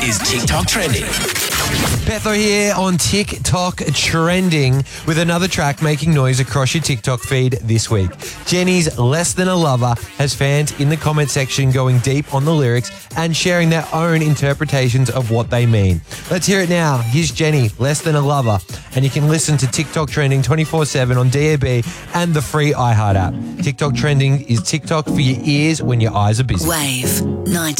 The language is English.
is TikTok Trending. Petho here on TikTok Trending with another track making noise across your TikTok feed this week. Jenny's Less Than a Lover has fans in the comment section going deep on the lyrics and sharing their own interpretations of what they mean. Let's hear it now. Here's Jenny, Less Than a Lover, and you can listen to TikTok Trending 24/7 on DAB and the free iHeart app. TikTok Trending is TikTok for your ears when your eyes are busy. Wave 90.